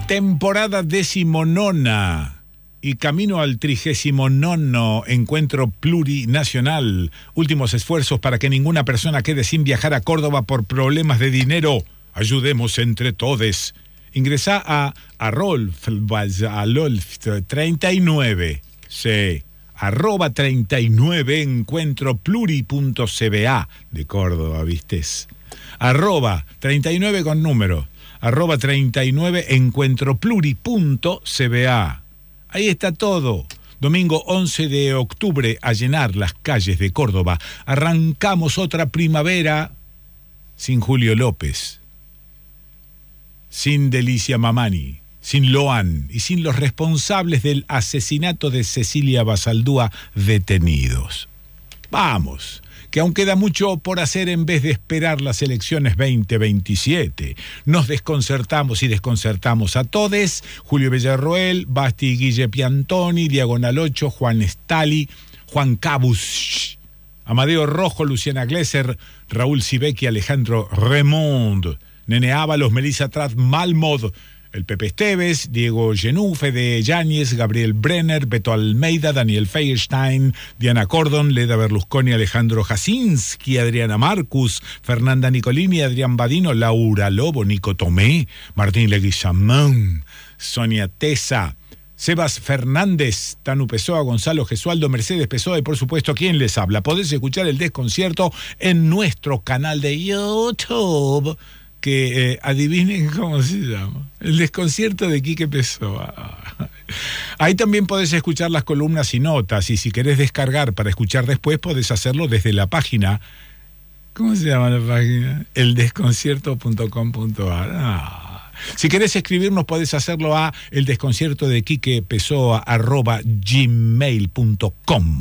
Temporada 19 y camino al 39º encuentro plurinacional. Últimos esfuerzos para que ninguna persona quede sin viajar a Córdoba por problemas de dinero. Ayudemos entre todes. Ingresá a @39. Sí, @39 encuentropluri.cba de Córdoba, ¿vistes? @39 con número. @39 encuentropluri.cba. Ahí está todo. Domingo 11 de octubre, a llenar las calles de Córdoba. Arrancamos otra primavera sin Julio López, sin Delicia Mamani, sin Loan y sin los responsables del asesinato de Cecilia Basaldúa detenidos. Vamos, que aún queda mucho por hacer en vez de esperar las elecciones 2027. Nos desconcertamos y desconcertamos a todes. Julio Villarroel, Basti Guille Piantoni, Diagonal 8, Juan Stali, Juan Cabus, Amadeo Rojo, Luciana Glesser, Raúl Sibeki, Alejandro Remond, Nene Ábalos, Melissa Trat Malmod, el Pepe Esteves, Diego Genú, Fede Yáñez, Gabriel Brenner, Beto Almeida, Daniel Feierstein, Diana Cordon, Leda Berlusconi, Alejandro Jasinski, Adriana Marcus, Fernanda Nicolini, Adrián Badino, Laura Lobo, Nico Tomé, Martín Leguizamón, Sonia Tesa, Sebas Fernández, Tanu Pessoa, Gonzalo Gesualdo, Mercedes Pessoa y por supuesto ¿quién les habla? Podés escuchar el desconcierto en nuestro canal de YouTube, que adivinen cómo se llama, el desconcierto de Quique Pessoa. Ahí también podés escuchar las columnas y notas, y si querés descargar para escuchar después, podés hacerlo desde la página. ¿Cómo se llama la página? eldesconcierto.com.ar. Si querés escribirnos, podés hacerlo a eldesconciertodequiquepessoa@gmail.com.